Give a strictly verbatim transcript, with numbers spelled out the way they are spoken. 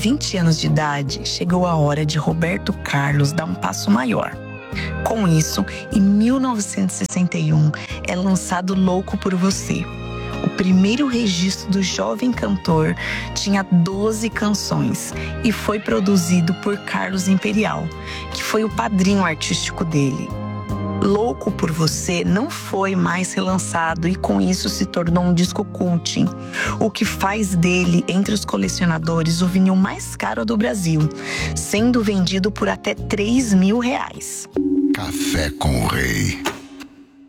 vinte anos de idade, chegou a hora de Roberto Carlos dar um passo maior. Com isso, em mil novecentos e sessenta e um, é lançado Louco por Você. O primeiro registro do jovem cantor tinha doze canções e foi produzido por Carlos Imperial, que foi o padrinho artístico dele. Louco por Você não foi mais relançado e com isso se tornou um disco cult, o que faz dele, entre os colecionadores, o vinil mais caro do Brasil, sendo vendido por até três mil reais. Café com o Rei.